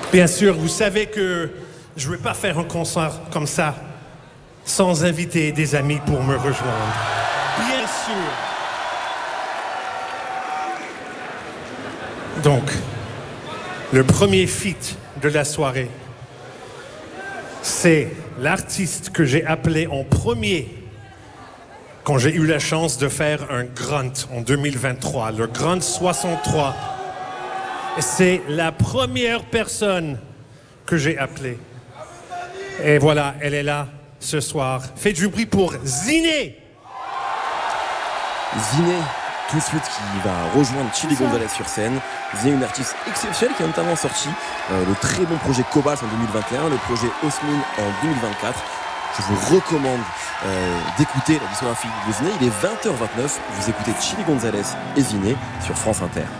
Bien sûr, vous savez que je ne vais pas faire un concert comme ça sans inviter des amis pour me rejoindre. Bien sûr. Donc, le premier feat de la soirée, c'est l'artiste que j'ai appelé en premier quand j'ai eu la chance de faire un grunt en 2023, le grunt 63. C'est la première personne que j'ai appelée. Et voilà, elle est là ce soir. Faites du bruit pour Ziné. Ziné, tout de suite, qui va rejoindre Chili Gonzalez sur scène. Ziné, une artiste exceptionnelle qui a notamment sorti le très bon projet Cobalt en 2021, le projet Osmoon en 2024. Je vous recommande d'écouter la discographie de Ziné. Il est 20h29. Vous écoutez Chili Gonzalez et Ziné sur France Inter.